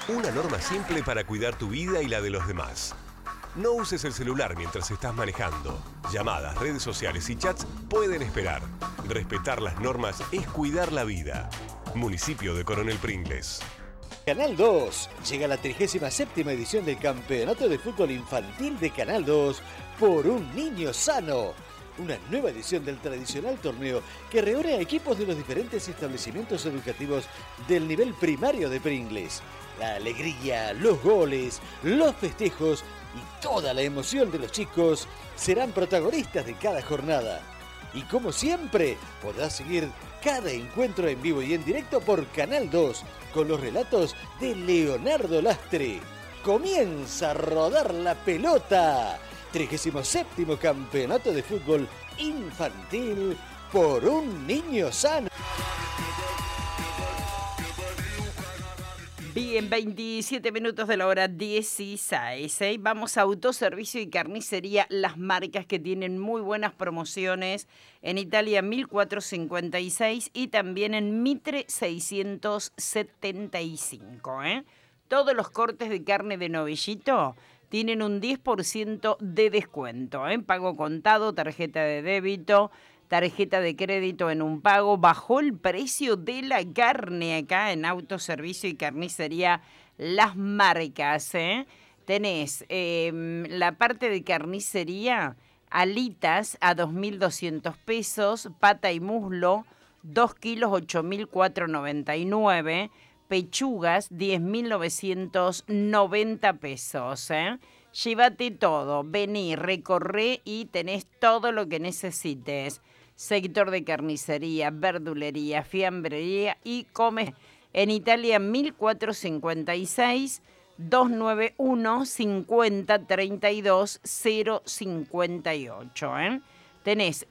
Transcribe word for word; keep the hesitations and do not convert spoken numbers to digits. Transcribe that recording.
Una norma simple para cuidar tu vida y la de los demás. No uses el celular mientras estás manejando. Llamadas, redes sociales y chats pueden esperar. Respetar las normas es cuidar la vida. Municipio de Coronel Pringles. Canal dos. Llega la trigésima séptima edición del Campeonato de Fútbol Infantil de Canal dos por un niño sano. Una nueva edición del tradicional torneo que reúne a equipos de los diferentes establecimientos educativos del nivel primario de Pringles. La alegría, los goles, los festejos y toda la emoción de los chicos serán protagonistas de cada jornada. Y como siempre, podrás seguir cada encuentro en vivo y en directo por Canal dos con los relatos de Leonardo Lastre. Comienza a rodar la pelota. trigésimo séptimo Campeonato de Fútbol Infantil por un niño sano. Bien, veintisiete minutos de la hora dieciséis. ¿eh? Vamos a Autoservicio y Carnicería Las Marcas, que tienen muy buenas promociones en Italia mil cuatrocientos cincuenta y seis y también en Mitre seiscientos setenta y cinco. ¿eh? Todos los cortes de carne de novillito tienen un diez por ciento de descuento. ¿eh? Pago contado, tarjeta de débito, tarjeta de crédito en un pago. Bajó el precio de la carne acá en Autoservicio y Carnicería Las Marcas. ¿eh? Tenés eh, la parte de carnicería, alitas a dos mil doscientos pesos, pata y muslo, dos kilos, ocho mil cuatrocientos noventa y nueve, pechugas, diez mil novecientos noventa pesos. ¿eh? Llévate todo, vení, recorre y tenés todo lo que necesites. Sector de carnicería, verdulería, fiambrería y come. En Italia mil cuatrocientos cincuenta y seis, doscientos noventa y uno, cincuenta treinta y dos, cero cincuenta y ocho. ¿eh? Tenés